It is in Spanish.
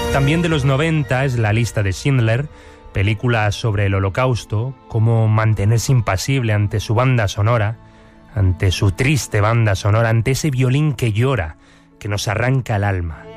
También de los 90 es La lista de Schindler, película sobre el Holocausto, cómo mantenerse impasible ante su banda sonora, ante su triste banda sonora, ante ese violín que llora, que nos arranca el alma.